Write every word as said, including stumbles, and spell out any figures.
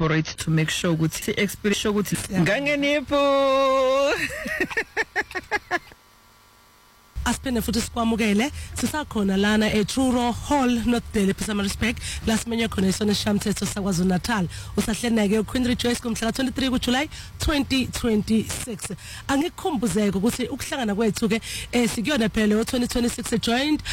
collaborate to make sure ukuthi experience ukuthi ngangenipho Asipene futhi sikwamukele sisakhona lana eTruro Hall North Delhi Pisa Respect last menyo khona isona shamthetho sakwaZulu Natal usahleneke uQueen Rejoice kumhla twenty-three kuJuly twenty twenty-six angikukhumbuzeke ukuthi ukuhlangana kwethu ke eh sikuyona phela le twenty twenty-six joined